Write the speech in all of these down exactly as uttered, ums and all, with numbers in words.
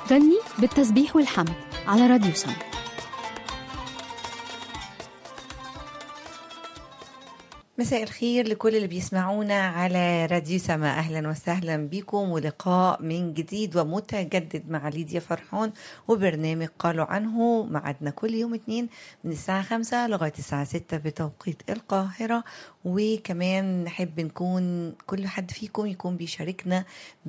غني بالتسبيح والحمد على راديو سما. مساء الخير لكل اللي بيسمعونا على راديو سما، أهلا وسهلا بكم ولقاء من جديد ومتجدد مع ليديا فرحان وبرنامج قالوا عنه. معدنا كل يوم اثنين من الساعة خمسة لغاية الساعة ستة بتوقيت القاهرة، وكمان نحب نكون كل حد فيكم يكون بيشاركنا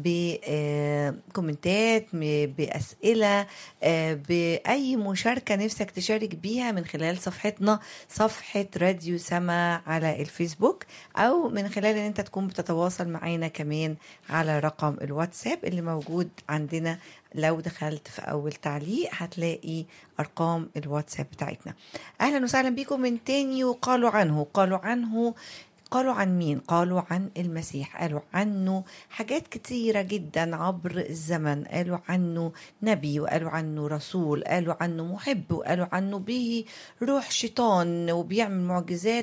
بكومنتات، بأسئلة، بأي مشاركة نفسك تشارك بيها من خلال صفحتنا صفحة راديو سما على الفيسبوك، أو من خلال أن أنت تكون بتتواصل معنا كمان على رقم الواتساب اللي موجود عندنا. لو دخلت في أول تعليق هتلاقي أرقام الواتساب بتاعتنا. أهلا وسهلا بكم من تاني. وقالوا عنه قالوا عنه قالوا عن مين؟ قالوا عن المسيح. قالوا عنه حاجات كتيرة جدا عبر الزمن. قالوا عنه نبي، وقالوا عنه رسول، قالوا عنه محب، وقالوا عنه به روح شيطان وبيعمل معجزات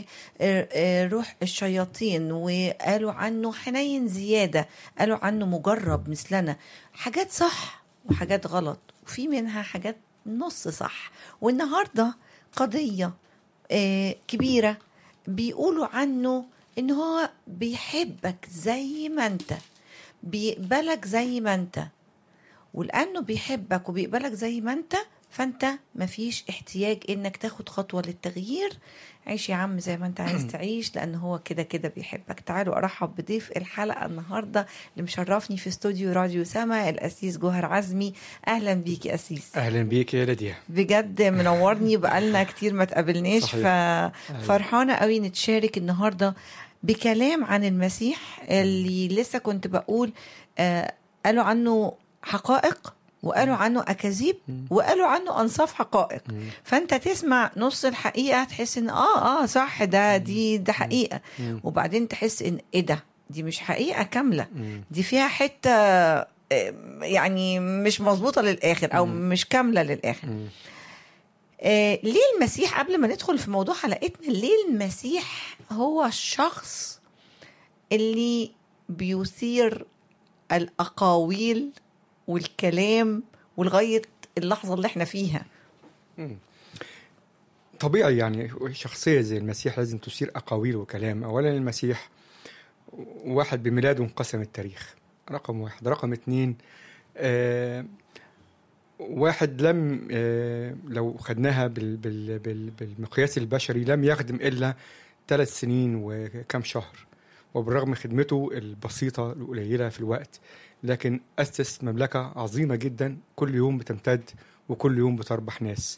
بروح الشياطين، وقالوا عنه حنين زيادة، قالوا عنه مجرب مثلنا. حاجات صح وحاجات غلط، وفي منها حاجات نص صح. والنهاردة قضية كبيرة بيقولوا عنه إن هو بيحبك زي ما أنت، بيقبلك زي ما أنت، ولأنه بيحبك وبيقبلك زي ما أنت فأنت مفيش احتياج إنك تاخد خطوة للتغيير. عيش يا عم زي ما أنت عايز تعيش، لأنه هو كده كده بيحبك. تعالوا أرحب بضيف الحلقة النهاردة اللي مشرفني في استوديو راديو سما، الأسيس جوهر عزمي. أهلا بيكي أسيس. أهلا بيكي يا ليديا، بجد منورني، بقالنا كتير ما تقابلناش، ففرحانة قوي نتشارك النهاردة بكلام عن المسيح اللي لسه كنت بقول آه قالوا عنه حقائق، وقالوا عنه أكاذيب، وقالوا عنه أنصاف حقائق. فأنت تسمع نص الحقيقة تحس إن آه آه صح، ده دي ده حقيقة، وبعدين تحس إن إيه ده، دي مش حقيقة كاملة، دي فيها حتة يعني مش مظبوطة للآخر أو مش كاملة للآخر. آه ليه المسيح، قبل ما ندخل في موضوع حلقتنا، ليه المسيح هو الشخص اللي بيثير الأقاويل والكلام ولغاية اللحظة اللي احنا فيها؟ طبيعي يعني شخصية زي المسيح لازم تثير أقاويل وكلام. أولا المسيح واحد بميلاده انقسم التاريخ، رقم واحد. رقم اتنين آه واحد لم آه لو خدناها بال بال بال بالمقياس البشري لم يخدم إلا ثلاث سنين وكم شهر، وبالرغم خدمته البسيطة القليلة في الوقت، لكن أسس مملكة عظيمة جدا كل يوم بتمتد وكل يوم بتربح ناس.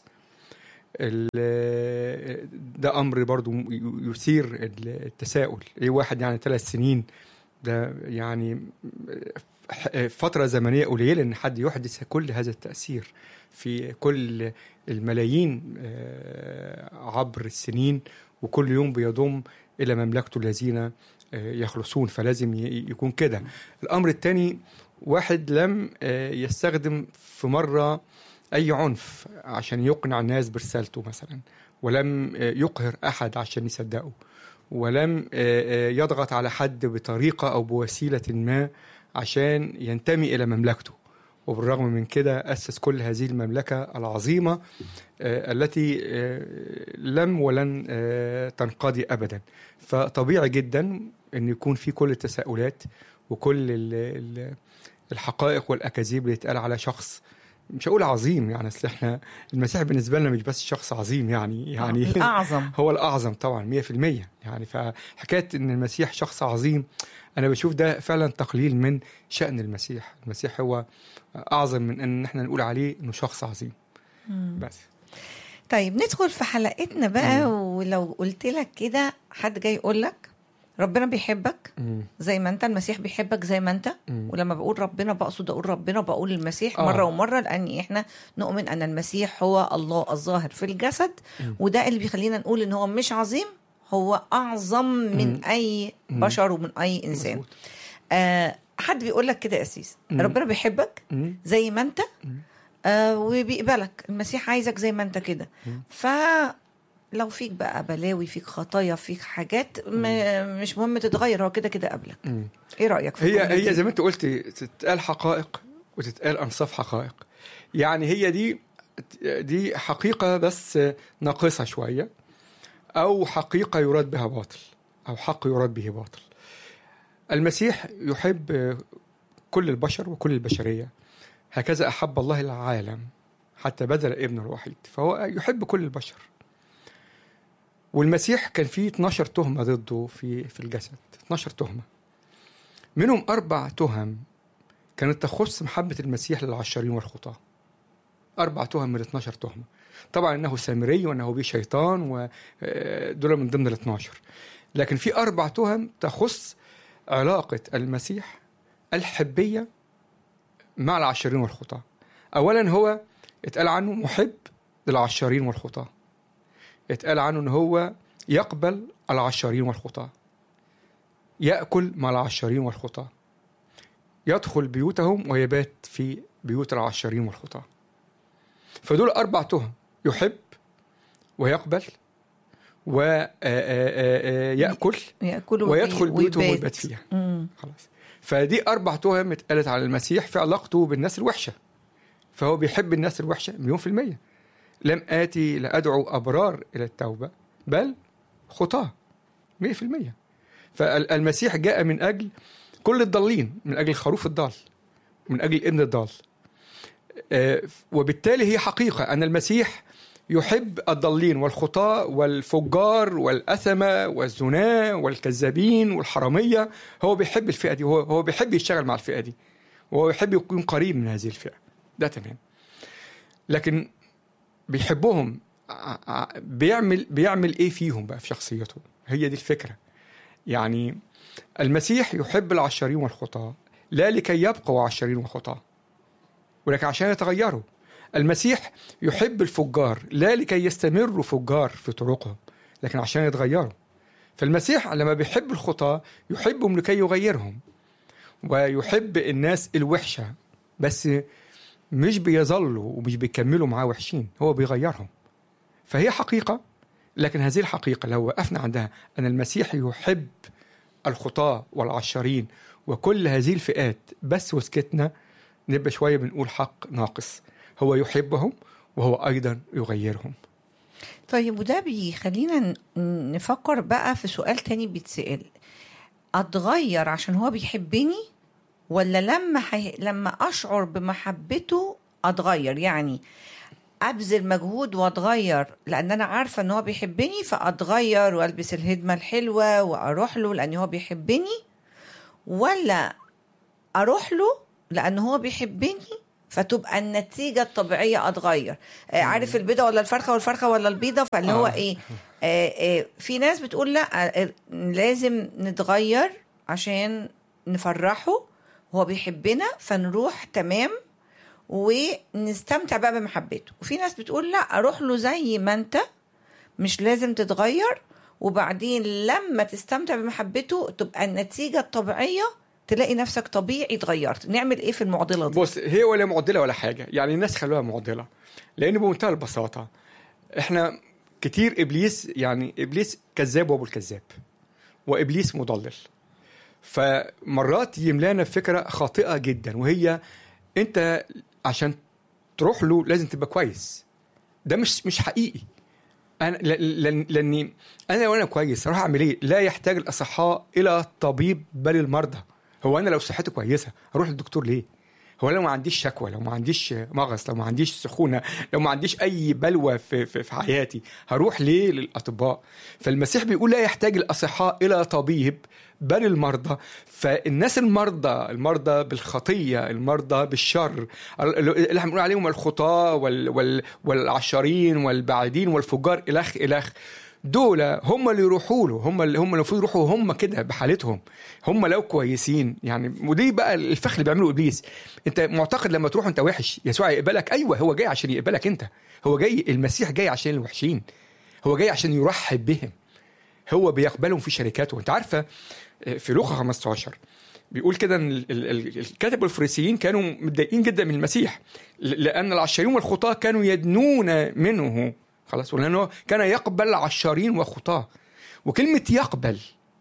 ده أمر برضو يثير التساؤل. إيه واحد يعني ثلاث سنين، ده يعني فترة زمنية قليلة إن حد يحدث كل هذا التأثير في كل الملايين عبر السنين، وكل يوم بيضم إلى مملكته الذين يخلصون. فلازم يكون كده. الأمر الثاني، واحد لم يستخدم في مرة أي عنف عشان يقنع الناس برسالته مثلا، ولم يقهر أحد عشان يصدقه، ولم يضغط على حد بطريقة أو بوسيلة ما عشان ينتمي إلى مملكته. وبالرغم من كده أسس كل هذه المملكة العظيمة التي لم ولن تنقضي أبدا. فطبيعي جدا أن يكون في كل التساؤلات وكل الحقائق والأكاذيب اللي يتقال على شخص، مش هقول عظيم يعني، أصل احنا المسيح بالنسبة لنا مش بس شخص عظيم يعني يعني الأعظم هو الأعظم طبعا مية في المية يعني. فحكاية أن المسيح شخص عظيم، أنا بشوف ده فعلا تقليل من شأن المسيح. المسيح هو أعظم من أن احنا نقول عليه أنه شخص عظيم. مم. بس طيب ندخل في حلقتنا بقى. مم. ولو قلت لك كده، حد جاي يقول لك ربنا بيحبك مم. زي ما انت، المسيح بيحبك زي ما انت. مم. ولما بقول ربنا بقصد اقول ربنا، بقول المسيح آه. مرة ومرة، لأن احنا نؤمن أن المسيح هو الله الظاهر في الجسد. مم. وده اللي بيخلينا نقول ان هو مش عظيم، هو أعظم من مم. أي بشر ومن أي إنسان. آه حد بيقول لك كده أسيس، مم. ربنا بيحبك مم. زي ما انت آه وبيقبلك، المسيح عايزك زي ما انت كده. ف لو فيك بقى بلاوي، فيك خطايا، فيك حاجات مش مهم تتغير، هو كده كده قبلك. مم. ايه رأيك في هي هي زي ما انت قلت تتقال حقائق وتتقال أنصاف حقائق. يعني هي دي دي حقيقة بس ناقصة شوية، أو حقيقة يراد بها باطل، أو حق يراد به باطل. المسيح يحب كل البشر وكل البشرية، هكذا أحب الله العالم حتى بذل ابنه الوحيد، فهو يحب كل البشر. والمسيح كان فيه اتناشر تهمة ضده في في الجسد، اتناشر تهمة، منهم أربع تهم كانت تخص محبة المسيح للعشارين والخطاة. أربع تهم من اتناشر تهمة. طبعا أنه سامري وأنه بيه شيطان، ودول من ضمن الاتناشر. لكن في أربع تهم تخص علاقة المسيح الحبية مع العشارين والخطاة. أولا هو اتقال عنه محب للعشارين والخطاة، اتقال عنه أنه هو يقبل العشارين والخطاة، يأكل مع العشارين والخطاة، يدخل بيوتهم ويبات في بيوت العشارين والخطاة. فدول أربع تهم: يحب ويقبل ويأكل ويدخل بيوتهم ويبات فيها. خلاص. فدي أربع تهم اتقالت على المسيح في علاقته بالناس الوحشة. فهو بيحب الناس الوحشة مليون في المية. لم آتي لأدعو أبرار إلى التوبة بل خطاة، مية في المية. فالمسيح جاء من أجل كل الضالين، من أجل الخروف الضال، من أجل ابن الضال. وبالتالي هي حقيقة أن المسيح يحب الضالين والخطاة والفجار والأثمة والزنا والكذابين والحرامية. هو بيحب الفئة دي، هو هو بيحب يشتغل مع الفئة دي، وهو يحب يكون قريب من هذه الفئة. ده تمام. لكن بيحبهم بيعمل بيعمل إيه فيهم بقى في شخصيتهم؟ هي دي الفكرة. يعني المسيح يحب العشارين والخطاة لا لكي يبقوا عشارين وخطاة، ولكن عشان يتغيروا. المسيح يحب الفجار لا لكي يستمروا فجار في طرقهم، لكن عشان يتغيروا. فالمسيح لما بيحب الخطاة يحبهم لكي يغيرهم، ويحب الناس الوحشة بس مش بيظلوا ومش بيكملوا معاه وحشين، هو بيغيرهم. فهي حقيقة، لكن هذه الحقيقة لو وقفنا عندها أن المسيح يحب الخطاة والعشارين وكل هذه الفئات بس وسكتنا، نبقى شوية بنقول حق ناقص. هو يحبهم وهو أيضا يغيرهم. طيب، وده بيخلينا نفكر بقى في سؤال تاني بيتسأل: أتغير عشان هو بيحبني، ولا لما حي... لما أشعر بمحبته أتغير؟ يعني أبذل مجهود وأتغير لأن أنا عارفة أنه هو بيحبني فأتغير وألبس الهدمة الحلوة وأروح له لأنه هو بيحبني، ولا أروح له لأنه هو بيحبني فتبقى النتيجة الطبيعية أتغير؟ آه عارف البيضة ولا الفرخة والفرخة ولا البيضة؟ فاللي هو إيه، آه آه في ناس بتقول لا، آه لازم نتغير عشان نفرحه، هو بيحبنا فنروح تمام ونستمتع بقى بمحبته. وفي ناس بتقول لا، أروح له زي ما أنت، مش لازم تتغير، وبعدين لما تستمتع بمحبته تبقى النتيجة الطبيعية تلاقي نفسك طبيعي اتغيرت. نعمل ايه في المعضله دي؟ بص، هي ولا معضله ولا حاجه، يعني الناس خلوها معضله، لان بمنتهى البساطه احنا كتير ابليس، يعني ابليس كذاب وابو الكذاب، وابليس مضلل. فمرات يملانا فكره خاطئه جدا، وهي انت عشان تروح له لازم تبقى كويس. ده مش مش حقيقي. انا لاني انا لو انا كويس اروح اعمل ايه؟ لا يحتاج الاصحاء الى طبيب بل المرضى. هو انا لو صحتي كويسه اروح للدكتور ليه؟ هو لو ما عنديش شكوى، لو ما عنديش مغص، لو ما عنديش سخونه، لو ما عنديش اي بلوى في, في, في حياتي، هروح ليه للاطباء؟ فالمسيح بيقول لا يحتاج الاصحاء الى طبيب بل المرضى. فالناس المرضى، المرضى بالخطيه، المرضى بالشر، اللي احنا بنقول عليهم الخطاه وال وال والعشارين والبعيدين والفجار الخ الخ، دول هم اللي يروحوا له، هم اللي هم المفروض يروحوا هم كده بحالتهم، هم لو كويسين. يعني ودي بقى الفخ اللي بيعمله ابليس. انت معتقد لما تروح انت وحش يسوع يقبلك؟ ايوه، هو جاي عشان يقبلك انت. هو جاي، المسيح جاي عشان الوحشين، هو جاي عشان يرحب بهم، هو بيقبلهم في شركاته. انت عارفه في لوقا خمسة عشر بيقول كده ان الكاتب والفريسيين كانوا متضايقين جدا من المسيح لان العشارين والخطاه كانوا يدنون منه. خلاص، ولأنه كان يقبل عشارين وخطاه. وكلمة يقبل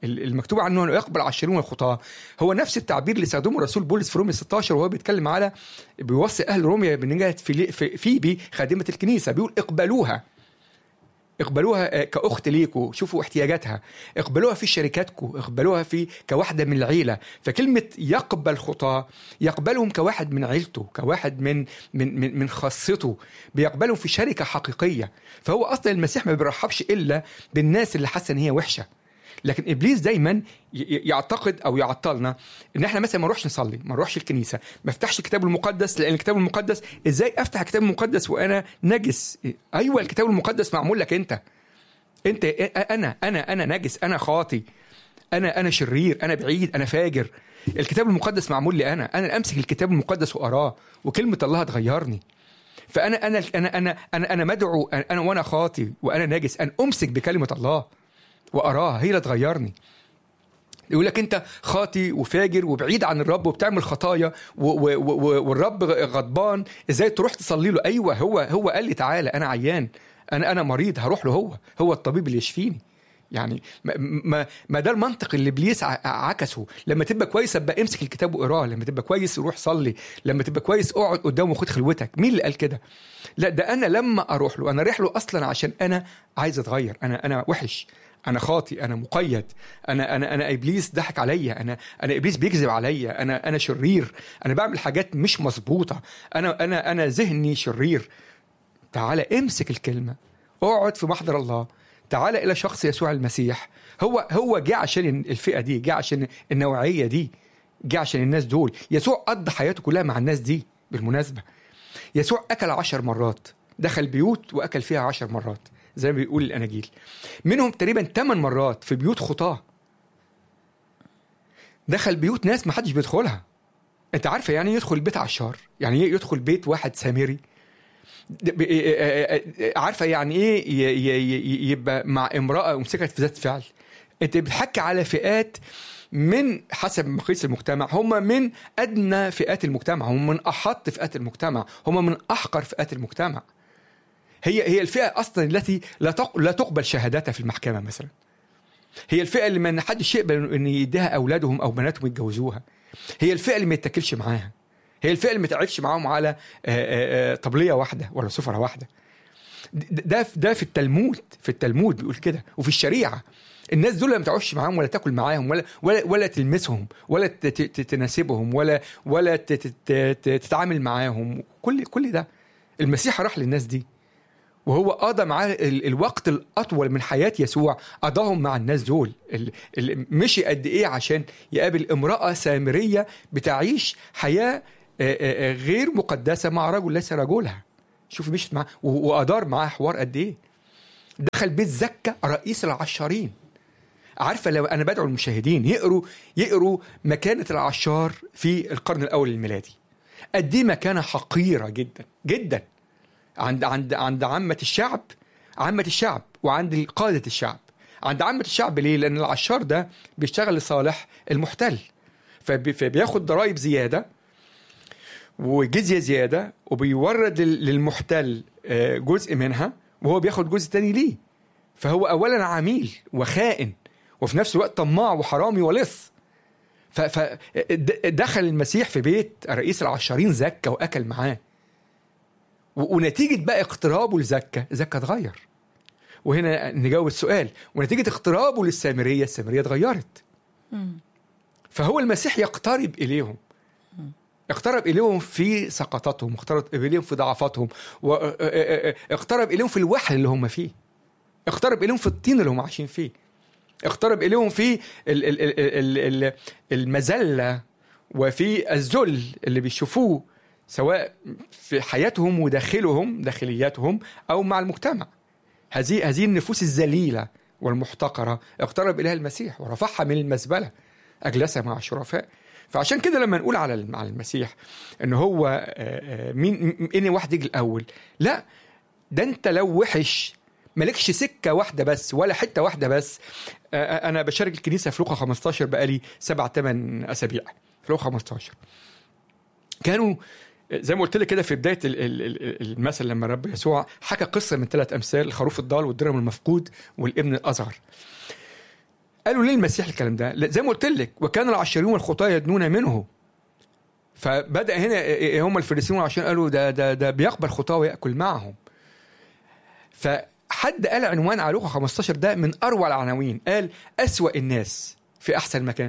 المكتوب عنه انه يقبل عشرون الخطاه هو نفس التعبير اللي استخدمه الرسول بولس في رومية ستة عشر وهو بيتكلم على بيوصي اهل رومية بنجاة في فيبي خادمه الكنيسه. بيقول اقبلوها اقبلوها كأخت ليكوا، شوفوا احتياجاتها، اقبلوها في شركاتكم، اقبلوها في كواحدة من العيلة. فكلمة يقبل خطاة يقبلهم كواحد من عيلته، كواحد من من من, من خاصته، بيقبلهم في شركة حقيقية. فهو أصلا المسيح ما بيرحبش إلا بالناس اللي حاسة إن هي وحشة. لكن إبليس دايما يعتقد أو يعطلنا إن إحنا مثلا ما نروحش نصلي، ما نروحش الكنيسة، ما افتحش الكتاب المقدس، لأن الكتاب المقدس إزاي أفتح الكتاب المقدس وأنا نجس؟ أيوة الكتاب المقدس معمول لك أنت، أنت أنا أنا أنا نجس، أنا خاطي، أنا أنا شرير، أنا بعيد، أنا فاجر. الكتاب المقدس معمول لي أنا، أنا أمسك الكتاب المقدس وأراه وكلمة الله هتغيرني. فأنا أنا أنا أنا أنا أنا مدعو أنا وأنا خاطي وأنا نجس أن أمسك بكلمة الله وأراها، هي اللي تغيرني. يقول لك أنت خاطي وفاجر وبعيد عن الرب وبتعمل خطايا و- و- و- والرب غضبان، إزاي تروح تصلي له؟ أيوة هو هو قال لي تعالى، أنا عيان، أنا أنا مريض، هروح له، هو هو الطبيب اللي يشفيني. يعني ما ما ده المنطق اللي إبليس عكسه. لما تبقى كويس ابقى امسك الكتاب واقراه، لما تبقى كويس روح صلي، لما تبقى كويس اقعد قدامه وخد خلوتك. مين اللي قال كده؟ لا، ده انا لما اروح له، انا رايح له اصلا عشان انا عايز اتغير، انا انا وحش، انا خاطي، انا مقيد، انا انا انا ابليس ضحك عليا، انا انا ابليس بيكذب عليا، انا انا شرير، انا بعمل حاجات مش مظبوطه، انا انا انا ذهني شرير. تعالى امسك الكلمه، اقعد في محضر الله، تعالى الى شخص يسوع المسيح. هو هو جه عشان الفئه دي، جه عشان النوعيه دي، جه عشان الناس دول. يسوع قضى حياته كلها مع الناس دي. بالمناسبه يسوع اكل عشر مرات، دخل بيوت واكل فيها عشر مرات زي ما بيقول الاناجيل، منهم تقريبا ثمان مرات في بيوت خطاه. دخل بيوت ناس ما حدش بيدخلها. انت عارفه يعني يدخل بيت عشار؟ يعني ايه يدخل بيت واحد سامري؟ عارفه يعني ايه يبقى مع امراه ومسكت في ذات فعل؟ انت بتحكي على فئات من حسب مقياس المجتمع، هم من ادنى فئات المجتمع، هم من احط فئات المجتمع، هم من احقر فئات المجتمع. هي هي الفئه اصلا التي لا لا تقبل شهادتها في المحكمه مثلا. هي الفئه اللي ما حدش يقبل ان يديها اولادهم او بناتهم يتجوزوها. هي الفئه اللي ما يتاكلش معاها. هي الفئه اللي ما تعرفش معاهم على طبليه واحده ولا سفره واحده. ده ده في التلمود، في التلمود بيقول كده، وفي الشريعه. الناس دول ما تعيش معاهم ولا تاكل معاهم ولا ولا ولا تلمسهم ولا تناسبهم ولا ولا تتعامل معاهم. كل كل ده المسيح راح للناس دي، وهو قضى معاه الوقت الأطول من حياة يسوع، قضاهم مع الناس دول. مشي قد إيه عشان يقابل امرأة سامرية بتعيش حياة غير مقدسة مع رجل ليس رجلها. شوف مشيت معاه وأدار معاه حوار قد إيه. دخل بيت زكا رئيس العشارين. عارفة لو أنا بدعو المشاهدين يقروا يقروا مكانة العشار في القرن الأول الميلادي، قد إيه مكانة حقيرة جدا جدا عند عند عند عامة الشعب، عامة الشعب وعند قادة الشعب. عند عامة الشعب ليه؟ لأن العشار ده بيشتغل لصالح المحتل، فبياخد ضرائب زيادة وجزية زيادة، وبيورد للمحتل جزء منها وهو بياخد جزء تاني ليه. فهو أولا عميل وخائن وفي نفس الوقت طماع وحرامي ولص. فدخل المسيح في بيت رئيس العشارين زكا وأكل معاه، ونتيجة بقى اقترابه لزكا، زكا اتغير. وهنا نجاوب السؤال، ونتيجة اقترابه للسامرية، السامرية اتغيرت. فهو المسيح يقترب إليهم، اقترب إليهم في سقطاتهم، اقترب إليهم في ضعفاتهم، واقترب إليهم في الوحل اللي هم فيه، اقترب إليهم في الطين اللي هم عايشين فيه، اقترب إليهم في المذلة وفي الذل اللي بيشوفوه سواء في حياتهم وداخلهم داخلياتهم أو مع المجتمع. هذه هذه النفوس الذليلة والمحتقرة اقترب إليها المسيح ورفعها من المزبلة، أجلسها مع الشرفاء. فعشان كده لما نقول على المسيح إن هو مين إني واحد يجي الأول، لا، ده أنت لو وحش مالكش سكة واحدة بس ولا حتة واحدة بس. أنا بشارك الكنيسة في لوقا خمستاشر بقالي سبع ثمان أسابيع. في لوقا خمستاشر كانوا زي ما قلت لك كده في بداية المثل، لما الرب يسوع حكى قصة من ثلاث أمثال، الخروف الضال والدرهم المفقود والابن الأصغر. قالوا ليه المسيح الكلام ده؟ زي ما قلت لك وكان العشرين والخطاة يدنون منه. فبدأ هنا هم الفريسيين والعشرين قالوا ده ده ده بيقبل خطاة ويأكل معهم. فحد قال عنوان على لوقا خمستاشر ده من أروع العناوين، قال أسوأ الناس في أحسن مكان.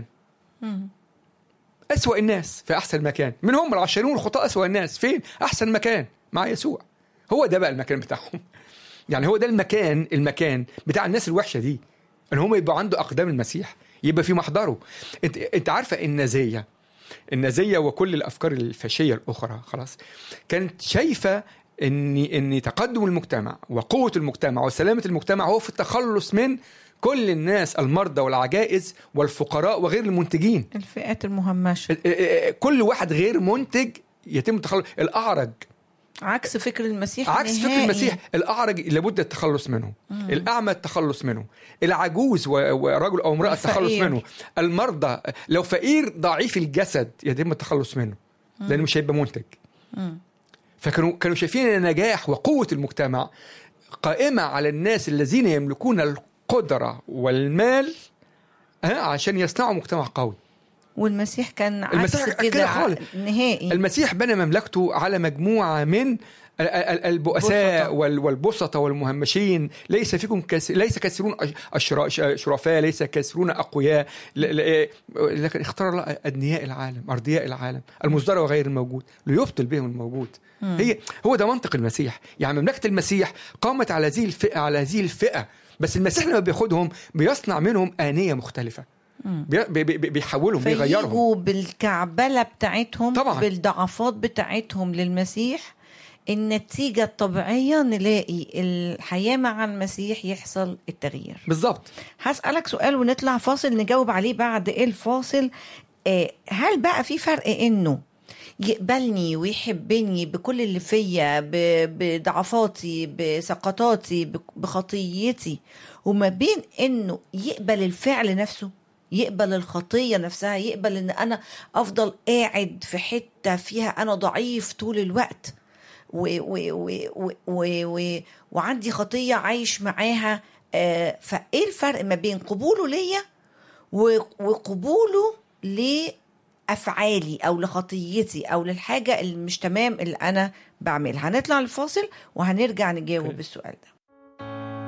أسوأ الناس في أحسن مكان. من هم العشرين والخطاة أسوأ الناس فين؟ أحسن مكان مع يسوع. هو ده بقى المكان بتاعهم. يعني هو ده المكان المكان بتاع الناس الوحشة دي، ان هم يبقوا عنده اقدام المسيح، يبقى في محضره. انت انت عارفه النازيه النازيه وكل الافكار الفاشيه الاخرى خلاص كانت شايفه ان ان تقدم المجتمع وقوه المجتمع وسلامه المجتمع هو في التخلص من كل الناس، المرضى والعجائز والفقراء وغير المنتجين، الفئات المهمشه. كل واحد غير منتج يتم التخلص. الاعرج عكس فكر المسيح عكس نهائي. فكر المسيح. الأعرج لابد التخلص منه، مم. الأعمى التخلص منه، العجوز ورجل أو امرأة التخلص منه، المرضى لو فقير ضعيف الجسد يتم التخلص منه لأنه مش هيبقى منتج. مم. فكانوا كانوا شايفين أن نجاح وقوة المجتمع قائمة على الناس الذين يملكون القدرة والمال عشان يصنعوا مجتمع قوي. والمسيح كان عكس كده نهائي. المسيح بنى مملكته على مجموعة من البؤساء والبسطة والمهمشين. ليس فيكم كس... ليس كثيرون شرفاء، ليس كثيرون أقوياء، لكن اختار الله أدنياء العالم، أرضياء العالم، المصدر وغير الموجود ليبطل بهم الموجود. هي هو ده منطق المسيح. يعني مملكة المسيح قامت على هذه الفئة على هذه الفئة بس المسيح لما بياخدهم بيصنع منهم آنية مختلفة، بي بي بيحولهم بيغيرهم، فيجوا بالكعبلة بتاعتهم طبعا. بالضعفات بتاعتهم للمسيح. النتيجة الطبيعية نلاقي الحياة مع المسيح يحصل التغيير. بالضبط. هسألك سؤال ونطلع فاصل نجاوب عليه بعد الفاصل. هل بقى في فرق انه يقبلني ويحبني بكل اللي فيا، بضعفاتي، بسقطاتي، بخطيتي، وما بين انه يقبل الفعل نفسه، يقبل الخطية نفسها، يقبل ان انا افضل قاعد في حتة فيها انا ضعيف طول الوقت و و و و و وعندي خطية عايش معاها؟ آه فايه الفرق ما بين قبوله ليا وقبوله لأفعالي او لخطيتي او للحاجة اللي مش تمام اللي انا بعملها؟ هنطلع الفاصل وهنرجع نجاوب السؤال ده.